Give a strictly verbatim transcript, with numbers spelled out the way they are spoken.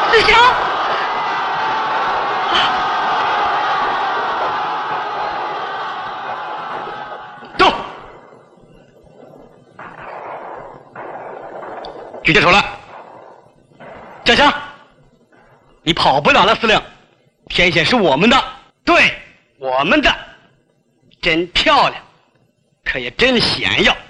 子祥， 动，举起手来。蒋翔，你跑不了了，司令。天险是我们的，对，我们的，真漂亮，可也真险要。